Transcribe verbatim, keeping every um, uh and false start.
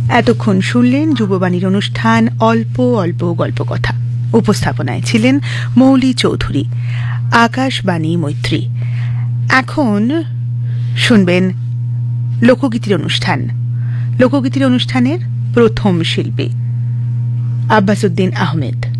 এতক্ষণ শুনলেন যুববাণীর অনুষ্ঠান অল্প অল্প গল্প কথা। উপস্থাপনায় ছিলেন মৌলি চৌধুরী, আকাশবাণী মৈত্রী। এখন শুনবেন লোকগীতির অনুষ্ঠান। লোকগীতির অনুষ্ঠানের প্রথম শিল্পী আব্বাস উদ্দিন আহমেদ।